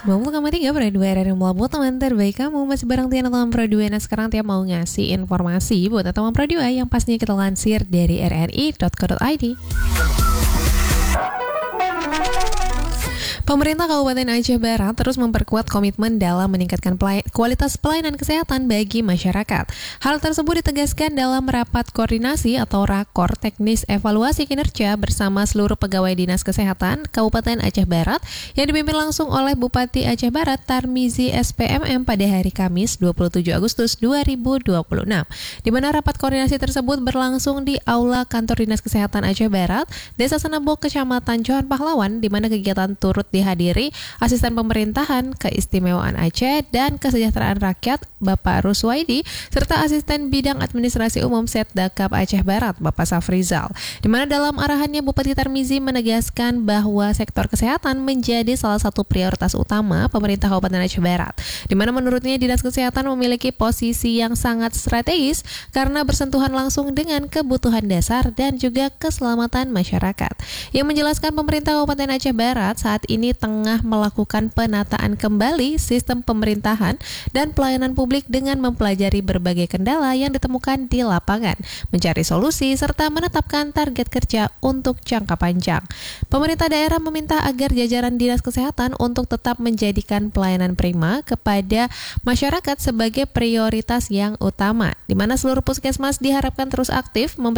90,3 Pro 2 RRI Melabu, teman terbaik kamu. Masih bareng Tiana teman Pro 2. Nah sekarang Tia mau ngasih informasi buat teman Pro 2 yang pastinya kita lansir dari rri.co.id. Pemerintah Kabupaten Aceh Barat terus memperkuat komitmen dalam meningkatkan kualitas pelayanan kesehatan bagi masyarakat. Hal tersebut ditegaskan dalam rapat koordinasi atau rakor teknis evaluasi kinerja bersama seluruh pegawai Dinas Kesehatan Kabupaten Aceh Barat yang dipimpin langsung oleh Bupati Aceh Barat Tarmizi SPMM pada hari Kamis 27 Agustus 2026. Di mana rapat koordinasi tersebut berlangsung di Aula Kantor Dinas Kesehatan Aceh Barat, Desa Senebok, Kecamatan Johan Pahlawan, di mana kegiatan turut dihadiri Asisten Pemerintahan Keistimewaan Aceh dan Kesejahteraan Rakyat Bapak Ruswaidi serta Asisten Bidang Administrasi Umum Setdakap Aceh Barat Bapak Safrizal. Di mana dalam arahannya Bupati Tarmizi menegaskan bahwa sektor kesehatan menjadi salah satu prioritas utama pemerintah Kabupaten Aceh Barat. Di mana menurutnya Dinas Kesehatan memiliki posisi yang sangat strategis karena bersentuhan langsung dengan kebutuhan dasar dan juga keselamatan masyarakat. Yang menjelaskan pemerintah Kabupaten Aceh Barat saat ini tengah melakukan penataan kembali sistem pemerintahan dan pelayanan publik dengan mempelajari berbagai kendala yang ditemukan di lapangan, mencari solusi serta menetapkan target kerja untuk jangka panjang. Pemerintah daerah meminta agar jajaran Dinas Kesehatan untuk tetap menjadikan pelayanan prima kepada masyarakat sebagai prioritas yang utama, di mana seluruh puskesmas diharapkan terus aktif